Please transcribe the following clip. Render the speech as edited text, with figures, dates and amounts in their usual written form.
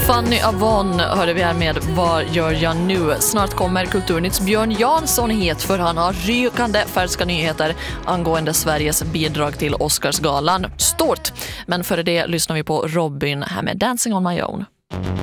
Fanny Avon hörde vi här med Vad gör jag nu? Snart kommer Kulturnytts Björn Jansson hit för han har rykande färska nyheter angående Sveriges bidrag till Oscarsgalan. Stort! Men före det lyssnar vi på Robin här med Dancing on my own.